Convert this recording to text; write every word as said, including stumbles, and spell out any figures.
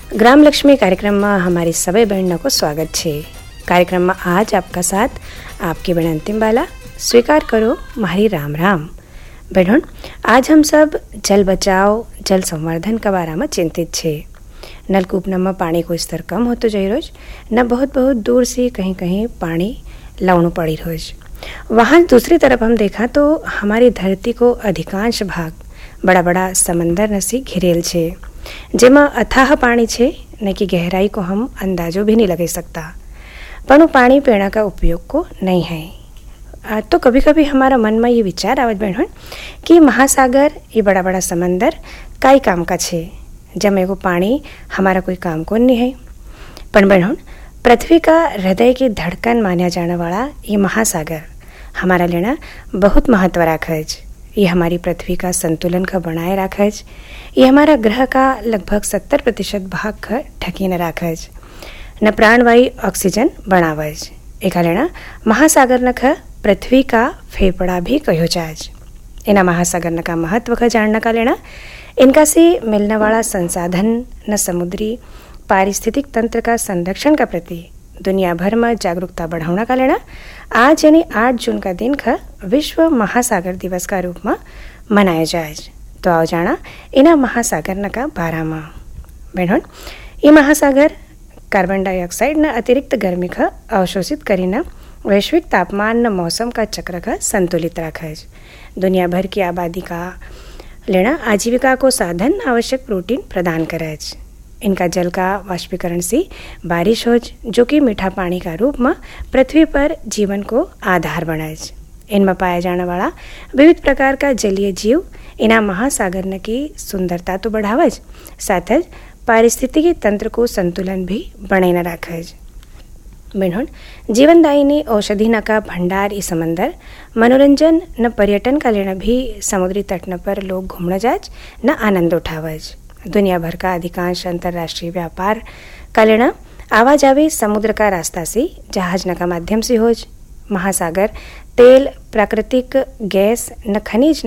ग्राम लक्ष्मी कार्यक्रम में हमारी सभी बहनों को स्वागत है। कार्यक्रम में आज आपका साथ आपकी बहन अंतिम बाला। स्वीकार करो मारी राम राम। बहनों, आज हम सब जल बचाव जल संवर्धन के बारे में चिंतित छे। नलकूप में पानी को स्तर कम होतो जाई रोज न बहुत बहुत दूर से कहीं कहीं पानी लावणु पड़ी रोज। वहाँ दूसरी तरफ हम देखा तो हमारी धरती को अधिकांश भाग बड़ा बड़ा समंदर नसी घिरेल छे, जेमा अथाह पानी छे न कि गहराई को हम अंदाजो भी नहीं लगा सकता, पर वो पानी पीने का उपयोग को नहीं है। तो कभी कभी हमारा मन में ये विचार आवत बहन कि महासागर ये बड़ा बड़ा समंदर काई काम का छे, जब एगो पानी हमारा कोई काम को नहीं है। पर बहन, पृथ्वी का हृदय की धड़कन माना जाने वाला ये महासागर हमारा लेना बहुत महत्व राखे। ये हमारी पृथ्वी का संतुलन का बनाए राखे। ये हमारा ग्रह का लगभग सत्तर प्रतिशत भाग का ढकीने राखे न प्राणवायु ऑक्सीजन बनावे। एका लेना महासागर न ख पृथ्वी का फेफड़ा भी कहो जाए। इना महासागर न का महत्व का जानने का लेना इनका से मिलने वाला संसाधन न समुद्री पारिस्थितिक तंत्र का संरक्षण का प्रति दुनिया भर में जागरूकता बढ़ाने का लेना आज यानी आठ जून का दिन का विश्व महासागर दिवस का रूप में मनाया जाए। तो आओ जाना इना महासागर न का बारह में। बहनों, ये महासागर कार्बन डाइऑक्साइड न अतिरिक्त गर्मी का अवशोषित करीना वैश्विक तापमान न मौसम का चक्र का संतुलित रखे। दुनिया भर की आबादी का लेना आजीविका को साधन आवश्यक प्रोटीन प्रदान करे। इनका जल का वाष्पीकरण से बारिश हो, जो कि मीठा पानी का रूप में पृथ्वी पर जीवन को आधार बनाए। इनमें पाया जाने वाला विविध प्रकार का जलीय जीव इना महासागर न की सुंदरता तो बढ़ावे, साथ ही पारिस्थितिकी तंत्र को संतुलन भी बनाए रखे। बहनों, जीवनदायिनी औषधि न का भंडार ई समंदर मनोरंजन न पर्यटन का लेना भी समुद्री तट न पर लोग घूमने जाए न आनंद उठावे। दुनिया भर का अधिकांश अंतर्राष्ट्रीय व्यापार का लेना आवाजावी समुद्र का रास्ता से जहाज न का माध्यम से हो। महासागर तेल, प्राकृतिक गैस न खनिज